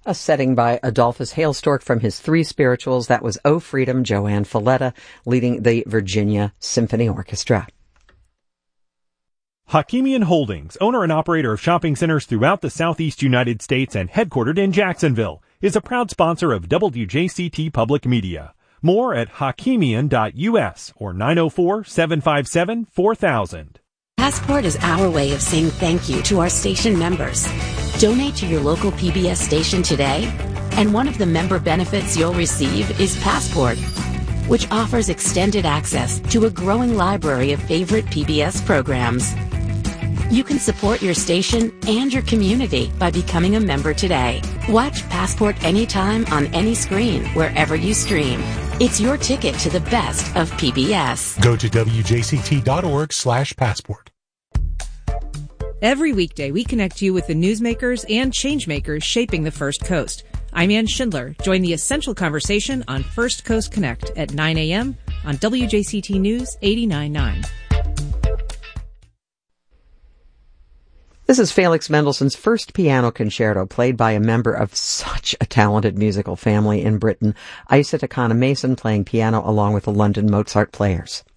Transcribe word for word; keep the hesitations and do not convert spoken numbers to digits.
A setting by Adolphus Hailstork from his three spirituals. That was O Freedom, Joanne Falletta, leading the Virginia Symphony Orchestra. Hakimian Holdings, owner and operator of shopping centers throughout the southeast United States and headquartered in Jacksonville, is a proud sponsor of W J C T Public Media. More at hakimian dot U S or nine oh four, seven five seven, four thousand. Passport is our way of saying thank you to our station members. Donate to your local P B S station today, and one of the member benefits you'll receive is Passport, which offers extended access to a growing library of favorite P B S programs. You can support your station and your community by becoming a member today. Watch Passport anytime on any screen, wherever you stream. It's your ticket to the best of P B S. Go to W J C T dot org slash passport. Every weekday, we connect you with the newsmakers and changemakers shaping the First Coast. I'm Ann Schindler. Join the essential conversation on First Coast Connect at nine a.m. on W J C T News eighty-nine point nine. This is Felix Mendelssohn's first piano concerto, played by a member of such a talented musical family in Britain, Isa Takana Mason, playing piano along with the London Mozart Players.